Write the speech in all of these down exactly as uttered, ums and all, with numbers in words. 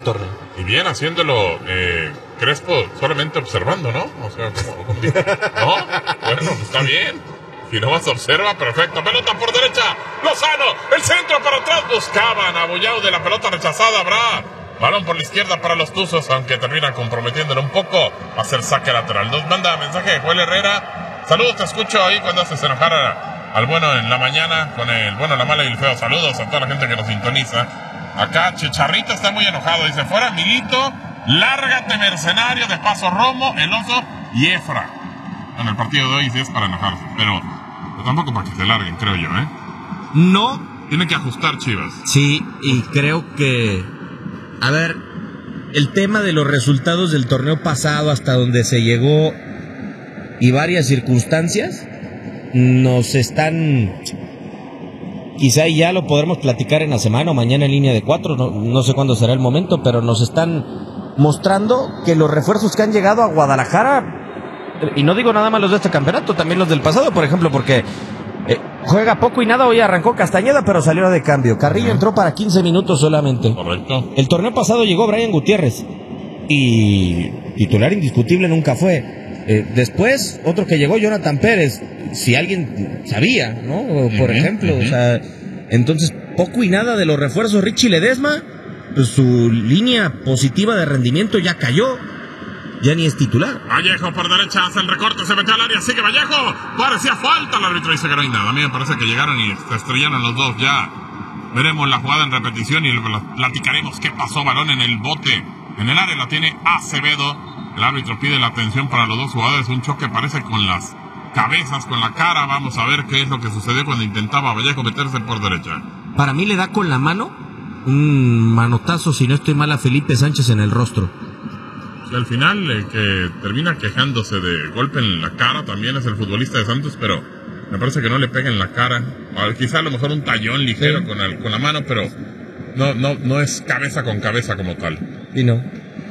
torneo. Y bien haciéndolo, eh, Crespo solamente observando, ¿no? O sea, como, ¿no? Bueno, está bien. Si no vas a observar, perfecto. Pelota por derecha, Lozano, el centro para atrás. Buscaban a Bullao de la pelota rechazada, habrá balón por la izquierda para los Tuzos, aunque termina comprometiéndolo un poco a hacer saque lateral. Nos manda mensaje de Joel Herrera. Saludos, te escucho ahí cuando haces enojar a, al bueno en la mañana con el bueno, la mala y el feo. Saludos a toda la gente que nos sintoniza. Acá Chicharrito está muy enojado. Dice, fuera Milito, lárgate mercenario, de paso Romo, el Oso y Efra. En el partido de hoy sí es para enojarse, pero, pero tampoco para que se larguen, creo yo, ¿eh? No. Tiene que ajustar Chivas. Sí, y creo que... A ver, el tema de los resultados del torneo pasado hasta donde se llegó y varias circunstancias nos están... Quizá ya lo podremos platicar en la semana o mañana en línea de cuatro, no, no sé cuándo será el momento, pero nos están mostrando que los refuerzos que han llegado a Guadalajara, y no digo nada más los de este campeonato, también los del pasado, por ejemplo, porque eh, juega poco y nada, hoy arrancó Castañeda, pero salió de cambio. Carrillo entró para quince minutos solamente. Correcto. El torneo pasado llegó Brian Gutiérrez, y titular indiscutible nunca fue. Eh, después, otro que llegó, Jonathan Pérez, si alguien sabía, ¿no? Por uh-huh, ejemplo, uh-huh. o sea, entonces, poco y nada de los refuerzos. Richie Ledesma, pues, su línea positiva de rendimiento ya cayó, ya ni es titular. Vallejo por derecha, hace el recorte, se metió al área, sigue Vallejo, parecía falta, el árbitro dice que no hay nada. A mí me parece que llegaron y se estrellaron los dos, ya veremos la jugada en repetición y platicaremos qué pasó. Balón en el bote, en el área la tiene Acevedo. El árbitro pide la atención para los dos jugadores. Un choque parece con las cabezas, con la cara. Vamos a ver qué es lo que sucedió cuando intentaba Vallejo meterse por derecha. Para mí le da con la mano un manotazo, si no estoy mal, a Felipe Sánchez en el rostro. Y al final, el que termina quejándose de golpe en la cara también es el futbolista de Santos, pero me parece que no le pega en la cara. Quizá a lo mejor un tallón ligero sí. con, el, con la mano, pero no, no, no es cabeza con cabeza como tal. Y no.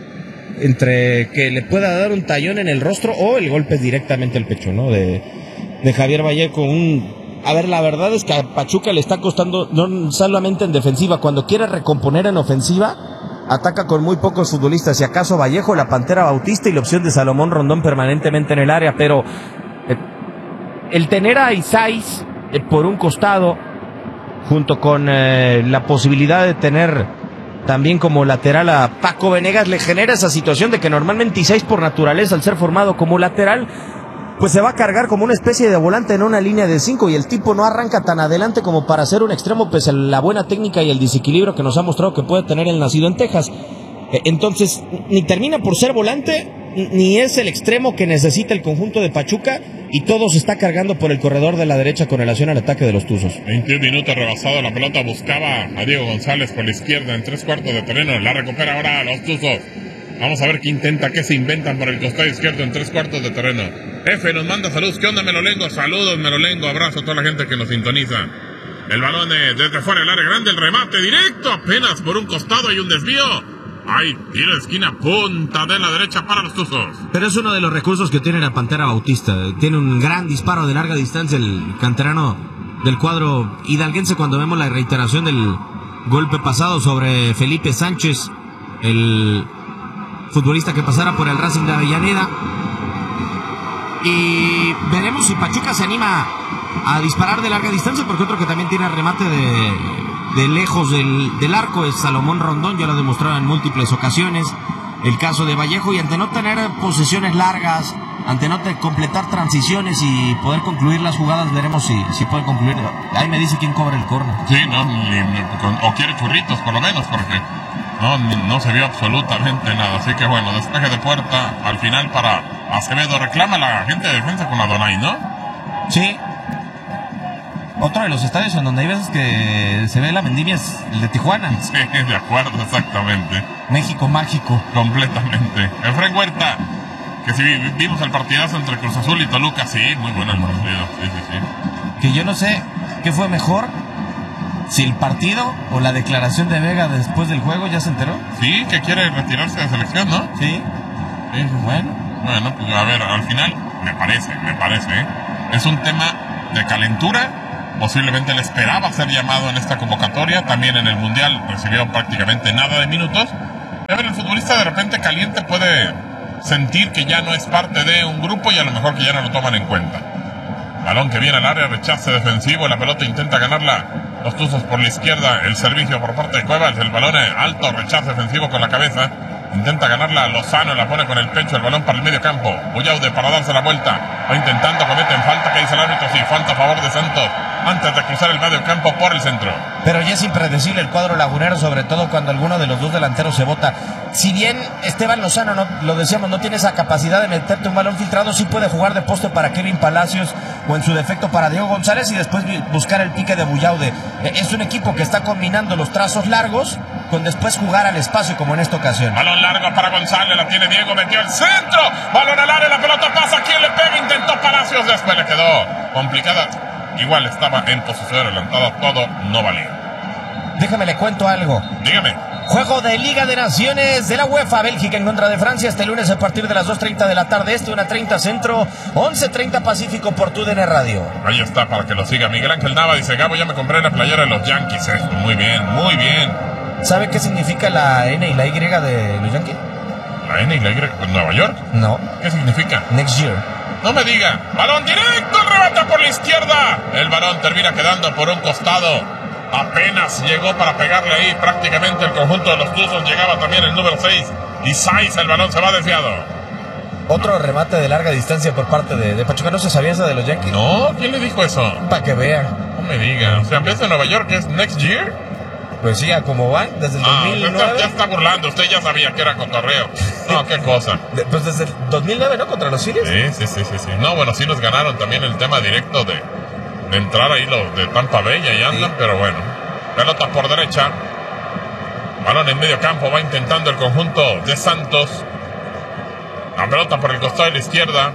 Entre que le pueda dar un tallón en el rostro o el golpe es directamente al pecho, ¿no? De, de Javier Vallejo. Un, a ver, la verdad es que a Pachuca le está costando, no solamente en defensiva, cuando quiere recomponer en ofensiva, ataca con muy pocos futbolistas. Si acaso Vallejo, la Pantera Bautista y la opción de Salomón Rondón permanentemente en el área, pero eh, el tener a Isais eh, por un costado, junto con eh, la posibilidad de tener también como lateral a Paco Venegas, le genera esa situación de que normalmente Isais, por naturaleza, al ser formado como lateral, pues se va a cargar como una especie de volante en una línea de cinco, y el tipo no arranca tan adelante como para ser un extremo, pese a la buena técnica y el desequilibrio que nos ha mostrado que puede tener el nacido en Texas. Entonces, ni termina por ser volante, ni es el extremo que necesita el conjunto de Pachuca, y todo se está cargando por el corredor de la derecha con relación al ataque de los Tuzos. veintiún minutos rebasado, la pelota buscaba a Diego González por la izquierda en tres cuartos de terreno, la recupera ahora a los Tuzos. Vamos a ver qué intenta, qué se inventan por el costado izquierdo en tres cuartos de terreno. F nos manda saludos. ¿Qué onda, Merolengo? Saludos, Merolengo. Abrazo a toda la gente que nos sintoniza. El balón eh, desde fuera del área grande, el remate directo, apenas por un costado, hay un desvío. Hay tiro de esquina, punta de la derecha para los Tuzos. Pero es uno de los recursos que tiene la Pantera Bautista. Tiene un gran disparo de larga distancia el canterano del cuadro hidalguense. Cuando vemos la reiteración del golpe pasado sobre Felipe Sánchez, el futbolista que pasara por el Racing de Avellaneda. Y veremos si Pachuca se anima a disparar de larga distancia, porque otro que también tiene remate de, de lejos del, del arco es Salomón Rondón. Ya lo demostrado en múltiples ocasiones el caso de Vallejo, y ante no tener posesiones largas, ante no te completar transiciones y poder concluir las jugadas, veremos si, si puede concluir. Ahí me dice quién cobra el córner. Sí, no, ni, ni, o quiere churritos por lo menos, porque no, no se vio absolutamente nada. Así que bueno, despeje de puerta al final para Acevedo. Reclama la gente de defensa con Adonai, ¿no? Sí. Otro de los estadios en donde hay veces que se ve la vendimia es el de Tijuana. Sí, de acuerdo, exactamente. México mágico. Completamente. Efraín Huerta, que si vimos el partidazo entre Cruz Azul y Toluca, sí, muy bueno el partido. Sí, sí, sí. Que yo no sé qué fue mejor, si el partido o la declaración de Vega después del juego. ¿Ya se enteró? Sí, que quiere retirarse de selección, ¿no? Sí. Sí, bueno. Bueno, pues a ver, al final, me parece, me parece, ¿eh? Es un tema de calentura. Posiblemente le esperaba ser llamado en esta convocatoria. También en el Mundial recibió prácticamente nada de minutos. A ver, el futbolista de repente caliente puede sentir que ya no es parte de un grupo y a lo mejor que ya no lo toman en cuenta. Balón que viene al área, rechace defensivo, la pelota intenta ganarla los Tuzos por la izquierda, el servicio por parte de Cuevas, el balón alto, rechace defensivo con la cabeza, intenta ganarla Lozano, la pone con el pecho, el balón para el medio campo, Buyaude para darse la vuelta, va intentando, cometen falta, que dice el árbitro, sí, falta a favor de Santos, antes de cruzar el medio campo por el centro. Pero ya es impredecible el cuadro lagunero, sobre todo cuando alguno de los dos delanteros se bota. Si bien Esteban Lozano, no, lo decíamos, no tiene esa capacidad de meterte un balón filtrado, sí puede jugar de poste para Kevin Palacios o en su defecto para Diego González y después buscar el pique de Buyaude. Es un equipo que está combinando los trazos largos con después jugar al espacio como en esta ocasión. Balón largo para González, la tiene Diego, metió el centro, balón al área, la pelota pasa, ¿quién le pega? Intentó Palacios, después le quedó complicada. Igual estaba en posición adelantada, todo no valía. Déjame le cuento algo. Dígame. Juego de Liga de Naciones de la UEFA, Bélgica en contra de Francia este lunes a partir de las dos treinta de la tarde, este, una treinta centro, once treinta pacífico por tu D N Radio. Ahí está, para que lo siga. Miguel Ángel Nava dice, Gabo, ya me compré la playera de los Yankees. Eh. Muy bien, muy bien. ¿Sabe qué significa la N y la Y de los Yankees? ¿La N y la Y en Nueva York? No. ¿Qué significa? Next year. No me diga. Balón directo, el rebate por la izquierda. El balón termina quedando por un costado. Apenas llegó para pegarle ahí prácticamente el conjunto de los Tuzos. Llegaba también el número seis. Y seis, el balón se va desviado. Otro remate de larga distancia por parte de, de Pachuca. ¿No se sabía esa de los Yankees? No, ¿quién le dijo eso? Para que vea. No me diga. O sea, en vez de Nueva York, ¿es next year? Pues sí, a como van, desde el ah, dos mil nueve. Ya está burlando, usted ya sabía que era cotorreo. No, qué cosa. De, pues desde el dos mil nueve, ¿no? Contra los Phillies. Sí, sí, sí, sí, sí. No, bueno, sí nos ganaron también el tema directo de, de entrar ahí los de Tampa Bay y ahí andan, sí. Pero bueno. Pelota por derecha. Balón en medio campo, va intentando el conjunto de Santos. La pelota por el costado de la izquierda.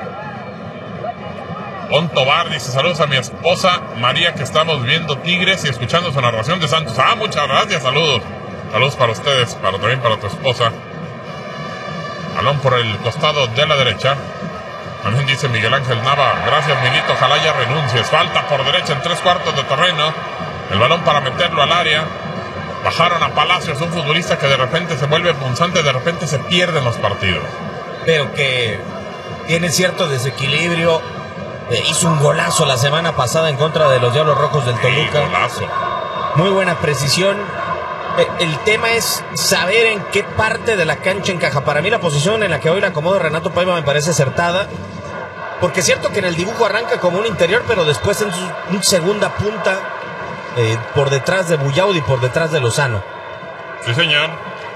Don Tobar dice, saludos a mi esposa María, que estamos viendo Tigres y escuchando su narración de Santos. Ah, muchas gracias, saludos. Saludos para ustedes, para también para tu esposa. Balón por el costado de la derecha. También dice Miguel Ángel Nava, gracias Milito, ojalá ya renuncies. Falta por derecha en tres cuartos de terreno. El balón para meterlo al área. Bajaron a Palacios, un futbolista que de repente se vuelve punzante, de repente se pierde en los partidos. Pero que tiene cierto desequilibrio. Eh, hizo un golazo la semana pasada en contra de los Diablos Rojos del Toluca. Sí, golazo. Muy buena precisión. Eh, el tema es saber en qué parte de la cancha encaja. Para mí la posición en la que hoy la acomoda Renato Paiva me parece acertada. Porque es cierto que en el dibujo arranca como un interior, pero después en su un segunda punta, eh, por detrás de Buyaude y por detrás de Lozano. Sí, señor.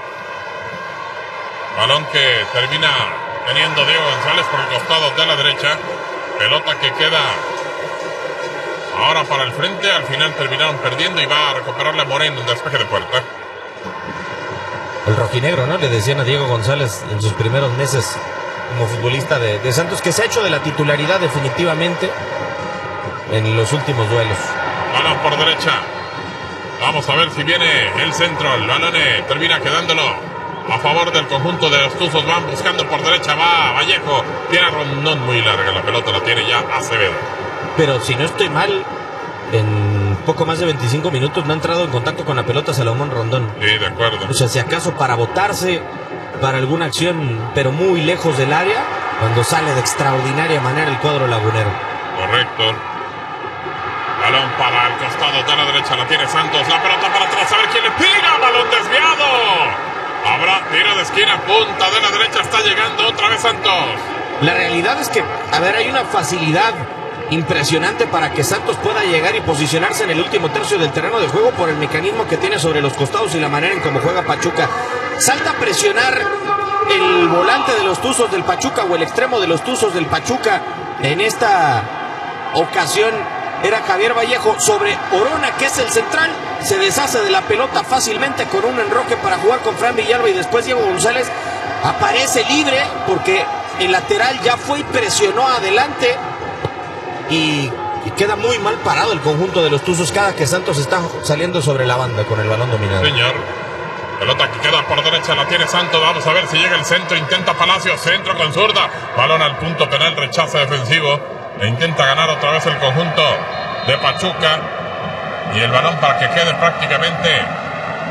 Balón que termina teniendo Diego González por el costado de la derecha. Pelota que queda ahora para el frente. Al final terminaron perdiendo y va a recuperarla Moreno en despeje de puerta. El rojinegro, ¿no? Le decían a Diego González en sus primeros meses como futbolista de, de Santos, que se ha hecho de la titularidad definitivamente en los últimos duelos. Balón por derecha. Vamos a ver si viene el centro. El balón eh, termina quedándolo a favor del conjunto de los Tuzos. Van buscando por derecha, va Vallejo. Tiene Rondón muy larga, la pelota la tiene ya Acevedo. Pero si no estoy mal, en poco más de veinticinco minutos no ha entrado en contacto con la pelota Salomón Rondón. Sí, de acuerdo. O sea, si acaso para botarse para alguna acción, pero muy lejos del área, cuando sale de extraordinaria manera el cuadro lagunero. Correcto. Balón para el costado de la derecha, la tiene Santos. La pelota para atrás, a ver quién le pega. Balón desviado. Habrá tiro de esquina, punta de la derecha, está llegando otra vez Santos. La realidad es que, a ver, hay una facilidad impresionante para que Santos pueda llegar y posicionarse en el último tercio del terreno de juego por el mecanismo que tiene sobre los costados y la manera en cómo juega Pachuca. Salta a presionar el volante de los Tuzos del Pachuca o el extremo de los Tuzos del Pachuca. En esta ocasión era Javier Vallejo sobre Orona, que es el central. Se deshace de la pelota fácilmente con un enroque para jugar con Fran Villalba y después Diego González aparece libre porque el lateral ya fue y presionó adelante y, y queda muy mal parado el conjunto de los Tuzos cada que Santos está saliendo sobre la banda con el balón dominado. Señor, pelota que queda por derecha, la tiene Santos. Vamos a ver si llega el centro, intenta Palacios, centro con zurda, balón al punto penal, rechazo defensivo e intenta ganar otra vez el conjunto de Pachuca. Y el balón para que quede prácticamente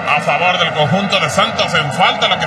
a favor del conjunto de Santos en falta, la que